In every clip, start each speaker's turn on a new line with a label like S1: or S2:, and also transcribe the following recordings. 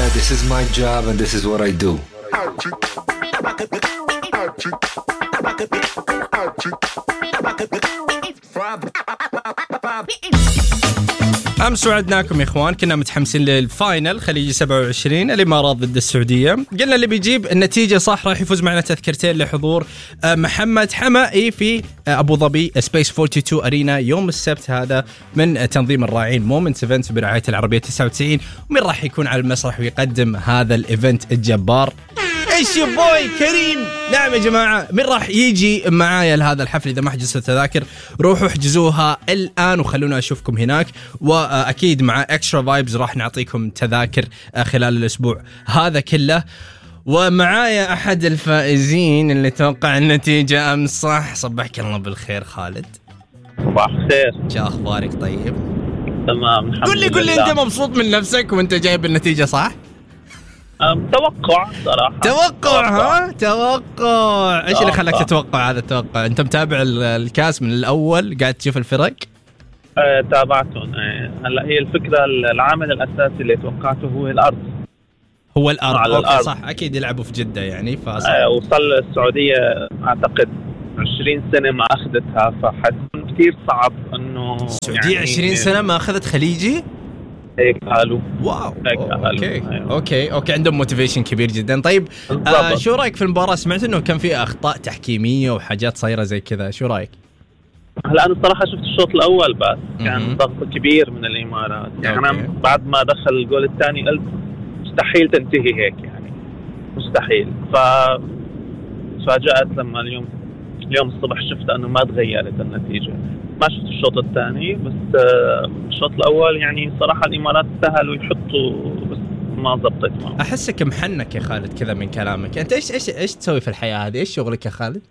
S1: This is my job and this is what I do.
S2: أمس وعدناكم يا إخوان، كنا متحمسين للفاينل خليجي 27 الإمارات ضد السعودية. قلنا اللي بيجيب النتيجة صح راح يفوز معنا تذكرتين لحضور محمد حمائي في أبو ظبي سبيس 42 أرينا يوم السبت هذا من تنظيم الراعين مومنت إيفنت برعاية العربية 99. ومن راح يكون على المسرح ويقدم هذا الإيفنت الجبار؟ ايش يا بوي كريم. نعم يا جماعة، من راح يجي معايا لهذا الحفل؟ إذا ما حجزت التذاكر روحوا احجزوها الآن وخلونا أشوفكم هناك. وأكيد مع إكسترا فايبز راح نعطيكم تذاكر خلال الأسبوع هذا كله. ومعايا أحد الفائزين اللي توقع النتيجة أمس صح. صبحك الله بالخير خالد.
S3: صباح الخير.
S2: شو أخبارك؟ طيب
S3: تمام الحمد لله.
S2: قل لي أنت مبسوط من نفسك وأنت جايب النتيجة صح؟
S3: توقع صراحة.
S2: توقع. ايش اللي خلاك تتوقع هذا التوقع؟ انت متابع الكاس من الاول، قاعد تشوف الفرق؟
S3: تابعتهم. هلا هي الفكرة، العامل الاساسي اللي توقعته هو الارض.
S2: على الارض صح. اكيد يلعبوا في جدة يعني
S3: وصل السعودية اعتقد 20 سنة ما اخذتها، فحتكون كثير صعب انه
S2: السعودية يعني 20 سنة ما اخذت خليجي.
S3: هيك قالوا.
S2: واو. اوكي عندهم موتيفيشن كبير جدا. طيب شو رايك في المباراة؟ سمعت انه كان في اخطاء تحكيمية وحاجات صايرة زي كذا، شو رايك؟
S3: هلا انا الصراحة شفت الشوط الاول بس كان ضغط كبير من الامارات يعني. انا بعد ما دخل الجول الثاني قلت مستحيل تنتهي هيك يعني، مستحيل. فاجأت لما اليوم الصبح شفت انه ما تغيرت النتيجة. ما شفت الشوط الثاني بس الشوط الأول يعني صراحة الإمارات سهلوا يحطوا بس ما زبطت معه.
S2: أحسك محنك يا خالد كذا من كلامك. أنت إيش تسوي في الحياة هذه؟ إيش شغلك يا خالد؟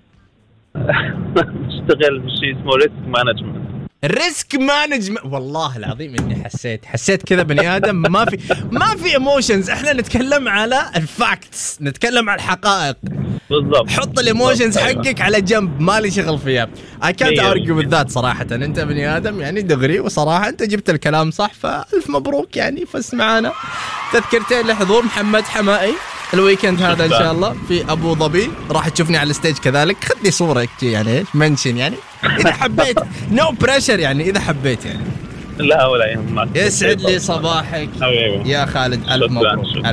S3: اشتغل بشيء اسمه ريسك مانجمنت.
S2: والله العظيم إني حسيت كذا بني آدم ما في ايموشنز. إحنا نتكلم على الفاكتس، نتكلم على الحقائق
S3: بالضبط.
S2: حط الايموشنز حقك على جنب، مالي شغل فيها. I can't argue with that صراحة. أنت بني آدم يعني دغري، وصراحة أنت جبت الكلام صح، فألف مبروك يعني. فز معانا تذكرتين لحضور محمد حمائي الويكند هذا إن شاء الله في أبو ظبي. راح تشوفني على الستيج كذلك. خذني صورة يعني منشن يعني إذا حبيت. no pressure يعني إذا حبيت يعني.
S3: لا ولا يهمك.
S2: يسعد لي صباحك يا خالد. ألف مبروك.